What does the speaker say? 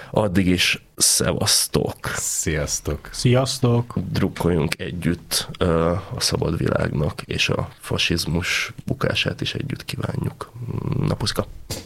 Addig is szevasztok! Sziasztok! Sziasztok! Drukkoljunk együtt a szabad világnak, és a fasizmus bukását is együtt kívánjuk. Na puszka!